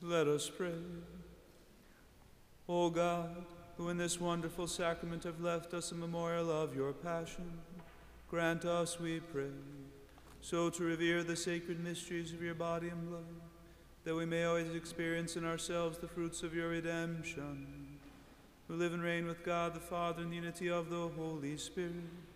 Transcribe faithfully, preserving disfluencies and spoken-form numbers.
Let us pray. O God, who in this wonderful sacrament have left us a memorial of your passion, grant us, we pray, so to revere the sacred mysteries of your body and blood, that we may always experience in ourselves the fruits of your redemption, who live and reign with God the Father in the unity of the Holy Spirit,